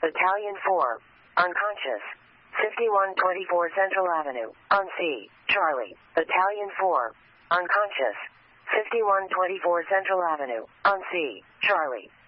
Battalion 4. Unconscious. 5124 Central Avenue. On C. Charlie. Battalion 4. Unconscious. 5124 Central Avenue. On C. Charlie.